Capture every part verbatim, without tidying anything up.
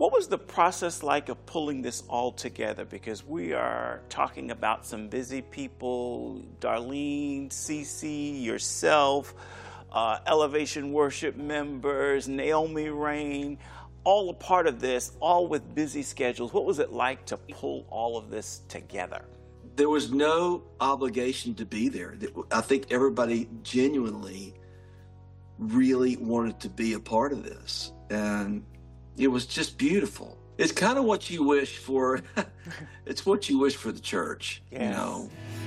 What was the process like of pulling this all together? Because we are talking about some busy people, Darlene, Cece, yourself, uh, Elevation Worship members, Naomi Rain, all a part of this, all with busy schedules. What was it like to pull all of this together? There was no obligation to be there. I think everybody genuinely really wanted to be a part of this. And it was just beautiful. It's kind of what you wish for. It's what you wish for the church, yes. You know.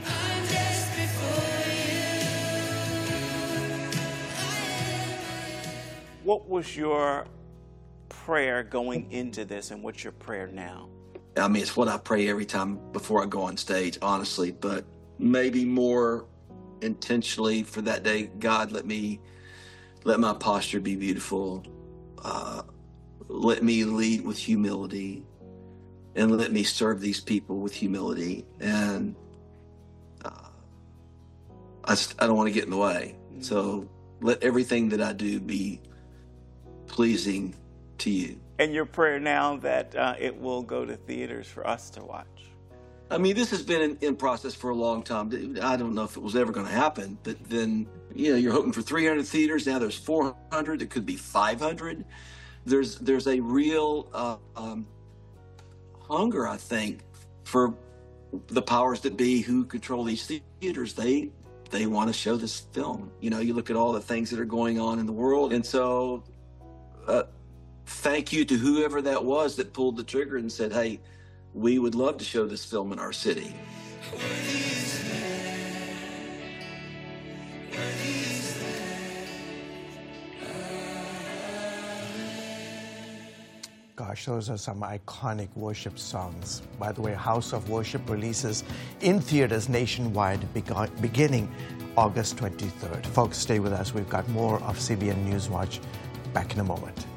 What was your prayer going into this, and what's your prayer now? I mean, it's what I pray every time before I go on stage, honestly, but maybe more intentionally for that day. God, let me, let my posture be beautiful. Uh, let me lead with humility, and let me serve these people with humility. And uh, I, just, I don't want to get in the way. Mm-hmm. So let everything that I do be pleasing to you. And your prayer now that uh, it will go to theaters for us to watch? I mean, this has been in, in process for a long time. I don't know if it was ever going to happen, but then, you know, you're hoping for three hundred theaters. Now there's four hundred. It could be five hundred. There's there's a real uh, um, hunger, I think, for the powers that be who control these theaters. They they want to show this film. You know, you look at all the things that are going on in the world, and so. Uh, Thank you to whoever that was that pulled the trigger and said, hey, we would love to show this film in our city. Gosh, those are some iconic worship songs. By the way, House of Worship releases in theaters nationwide beginning August twenty-third. Folks, stay with us. We've got more of C B N Newswatch back in a moment.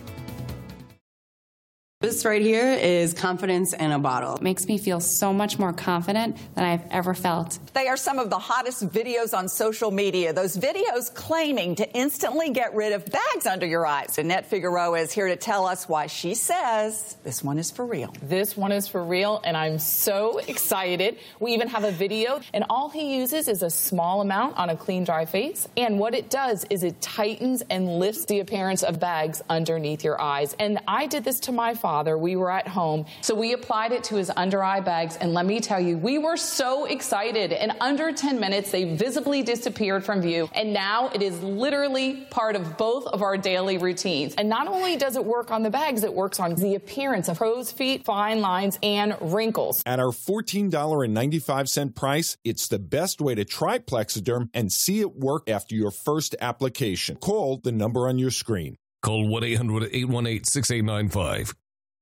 This right here is confidence in a bottle. It makes me feel so much more confident than I've ever felt. They are some of the hottest videos on social media. Those videos claiming to instantly get rid of bags under your eyes. Annette Figueroa is here to tell us why she says this one is for real. This one is for real, and I'm so excited. We even have a video, and all he uses is a small amount on a clean, dry face. And what it does is it tightens and lifts the appearance of bags underneath your eyes. And I did this to my father. We were at home, so we applied it to his under eye bags, and let me tell you, we were so excited. In under ten minutes, they visibly disappeared from view, and now it is literally part of both of our daily routines. And not only does it work on the bags, it works on the appearance of crow's feet, fine lines, and wrinkles. At our fourteen ninety-five price, it's the best way to try Plexiderm and see it work after your first application. Call the number on your screen. Call one eight hundred, eight one eight, six eight nine five.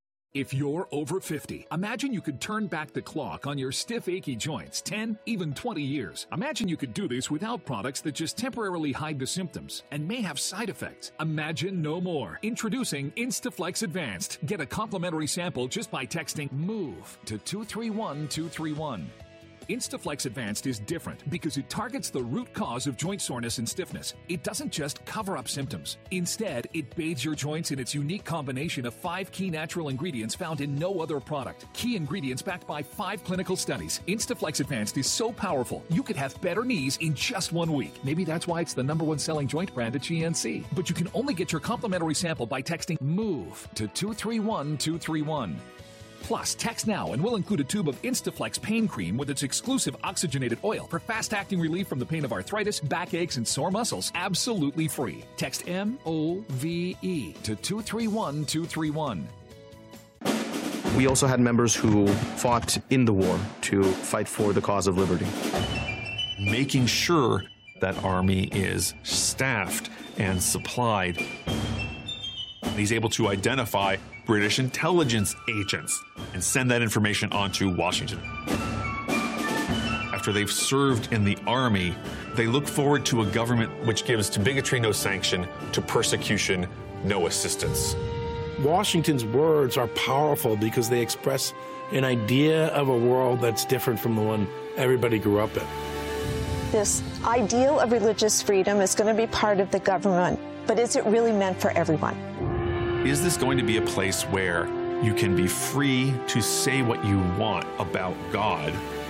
If you're over fifty, imagine you could turn back the clock on your stiff, achy joints ten, even twenty years. Imagine you could do this without products that just temporarily hide the symptoms and may have side effects. Imagine no more. Introducing Instaflex Advanced. Get a complimentary sample just by texting MOVE to two three one two three one. Instaflex Advanced is different because it targets the root cause of joint soreness and stiffness. It doesn't just cover up symptoms. Instead, it bathes your joints in its unique combination of five key natural ingredients found in no other product. Key ingredients backed by five clinical studies. Instaflex Advanced is so powerful, you could have better knees in just one week. Maybe that's why it's the number one selling joint brand at G N C. But you can only get your complimentary sample by texting MOVE to two three one two three one. Plus, text now and we'll include a tube of Instaflex pain cream with its exclusive oxygenated oil for fast-acting relief from the pain of arthritis, backaches, and sore muscles, absolutely free. Text M O V E to two three one two three one. We also had members who fought in the war to fight for the cause of liberty. Making sure that Army is staffed and supplied. He's able to identify British intelligence agents and send that information on to Washington. After they've served in the Army, they look forward to a government which gives to bigotry no sanction, to persecution no assistance. Washington's words are powerful because they express an idea of a world that's different from the one everybody grew up in. This ideal of religious freedom is going to be part of the government, but is it really meant for everyone? Is this going to be a place where you can be free to say what you want about God